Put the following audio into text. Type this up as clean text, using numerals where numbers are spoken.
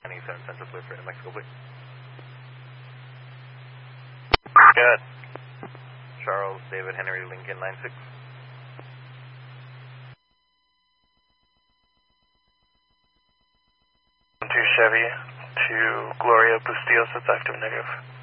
97 Central Clear for Mexico, please. Good. Charles David Henry Lincoln 96. 2 Chevy to Gloria Bustillos, that's active negative.